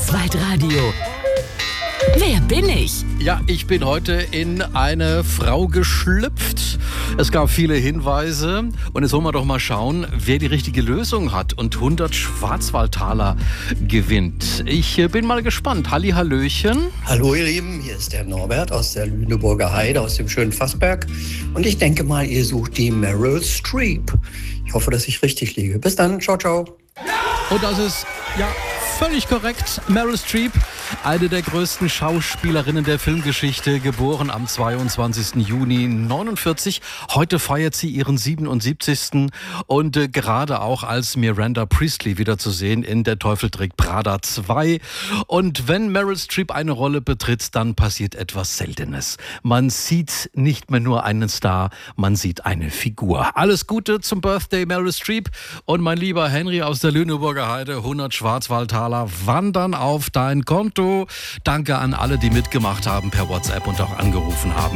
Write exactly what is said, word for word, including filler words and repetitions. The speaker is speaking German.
Kurzweitradio. Wer bin ich? Ja, ich bin heute in eine Frau geschlüpft. Es gab viele Hinweise und jetzt wollen wir doch mal schauen, wer die richtige Lösung hat und hundert Schwarzwaldtaler gewinnt. Ich bin mal gespannt. Halli, hallöchen. Hallo ihr Lieben, hier ist der Norbert aus der Lüneburger Heide, aus dem schönen Fassberg. Und ich denke mal, ihr sucht die Meryl Streep. Ich hoffe, dass ich richtig liege. Bis dann, ciao, ciao. Und das ist, ja, völlig korrekt. Meryl Streep, eine der größten Schauspielerinnen der Filmgeschichte, geboren am zweiundzwanzigsten Juni neunundvierzig. Heute feiert sie ihren siebenundsiebzigsten und äh, gerade auch als Miranda Priestley wieder zu sehen in Der Teufel trägt Prada zwei. Und wenn Meryl Streep eine Rolle betritt, dann passiert etwas Seltenes. Man sieht nicht mehr nur einen Star, man sieht eine Figur. Alles Gute zum Birthday Meryl Streep und mein lieber Henry aus der Lüneburger Heide, hundert Schwarzwaldtaler wandern auf dein Konto. Danke an alle, die mitgemacht haben per WhatsApp und auch angerufen haben.